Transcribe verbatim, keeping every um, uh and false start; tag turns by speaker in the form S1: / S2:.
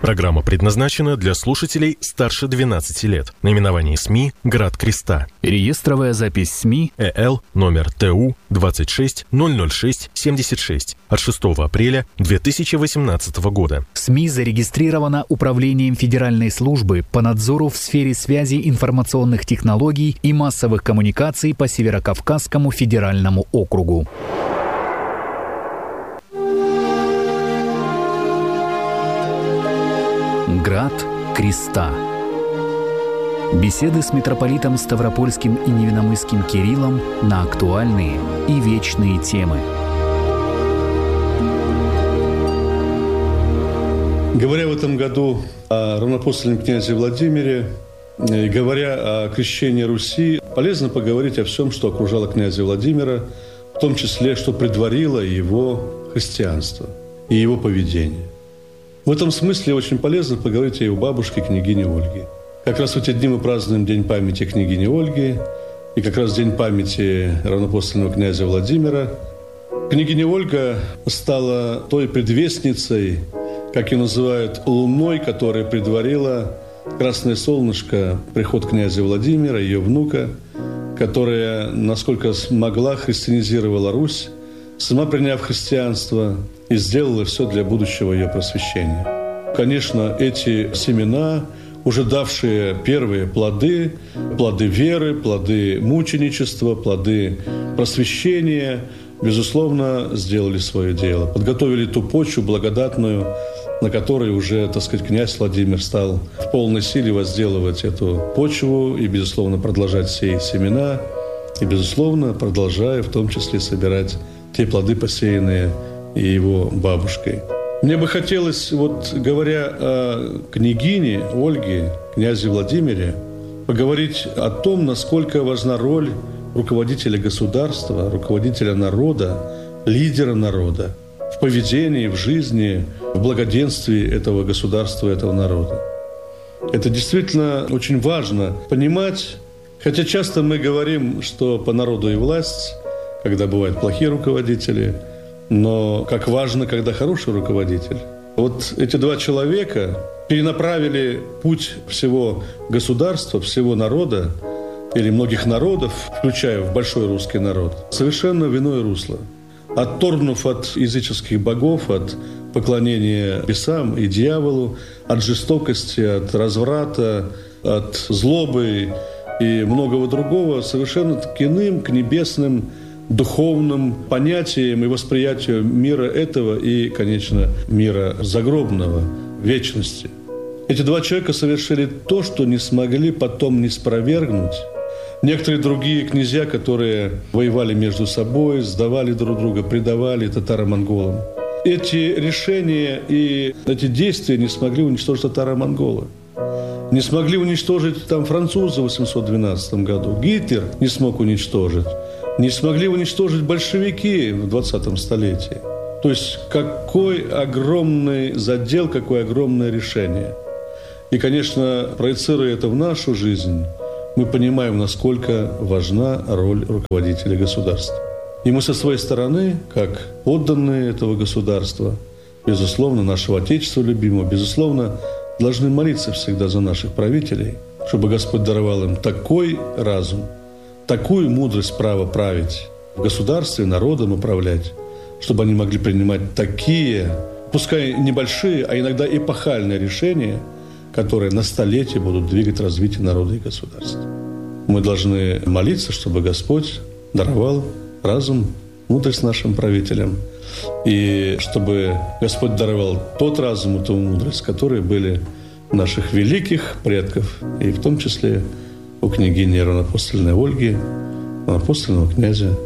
S1: Программа предназначена для слушателей старше двенадцати лет. Наименование СМИ «Град Креста».
S2: Реестровая запись СМИ
S1: ЭЛ номер ТУ двадцать шесть ноль ноль шесть семьдесят шесть от шестого апреля две тысячи восемнадцатого года.
S2: СМИ зарегистрирована Управлением Федеральной службы по надзору в сфере связи, информационных технологий и массовых коммуникаций по Северокавказскому федеральному округу. Град Креста. Беседы с митрополитом Ставропольским и Невинномысским Кириллом на актуальные и вечные темы.
S3: Говоря в этом году о равноапостольном князе Владимире, и говоря о крещении Руси, полезно поговорить о всем, что окружало князя Владимира, в том числе, что предварило его христианство и его поведение. В этом смысле очень полезно поговорить о его бабушке, княгине Ольге. Как раз в эти дни мы празднуем День памяти княгини Ольги и как раз День памяти равноапостольного князя Владимира. Княгиня Ольга стала той предвестницей, как ее называют, луной, которая предварила красное солнышко, приход князя Владимира, ее внука, которая, насколько смогла, христианизировала Русь, сама приняв христианство, и сделала все для будущего ее просвещения. Конечно, эти семена, уже давшие первые плоды, плоды веры, плоды мученичества, плоды просвещения, безусловно, сделали свое дело. Подготовили ту почву благодатную, на которой уже, так сказать, князь Владимир стал в полной силе возделывать эту почву и, безусловно, продолжать сеять семена, и, безусловно, продолжая в том числе собирать те плоды, посеянные и его бабушкой. Мне бы хотелось, вот говоря о княгине Ольге, князе Владимире, поговорить о том, насколько важна роль руководителя государства, руководителя народа, лидера народа в поведении, в жизни, в благоденствии этого государства, этого народа. Это действительно очень важно понимать, хотя часто мы говорим, что по народу и власть, когда бывают плохие руководители, но как важно, когда хороший руководитель. Вот эти два человека перенаправили путь всего государства, всего народа, или многих народов, включая в большой русский народ, совершенно в иное русло. Отторгнув от языческих богов, от поклонения бесам и дьяволу, от жестокости, от разврата, от злобы и многого другого, совершенно к иным, к небесным, духовным понятиям и восприятию мира этого и, конечно, мира загробного, вечности. Эти два человека совершили то, что не смогли потом не спровергнуть некоторые другие князья, которые воевали между собой, сдавали друг друга, предавали татаро-монголам. Эти решения и эти действия не смогли уничтожить татаро-монголы. Не смогли уничтожить там французы в восемьсот двенадцатом году. Гитлер не смог уничтожить. Не смогли уничтожить большевики в двадцатом столетии. То есть какой огромный задел, какое огромное решение. И, конечно, проецируя это в нашу жизнь, мы понимаем, насколько важна роль руководителя государства. И мы со своей стороны, как подданные этого государства, безусловно, нашего Отечества любимого, безусловно, должны молиться всегда за наших правителей, чтобы Господь даровал им такой разум, такую мудрость права править в государстве, народом управлять, чтобы они могли принимать такие, пускай небольшие, а иногда эпохальные решения, которые на столетия будут двигать развитие народа и государства. Мы должны молиться, чтобы Господь даровал разум, мудрость нашим правителям, и чтобы Господь даровал тот разум и ту мудрость, которые были у наших великих предков, и в том числе у княгини равноапостольной Ольги, равноапостольного князя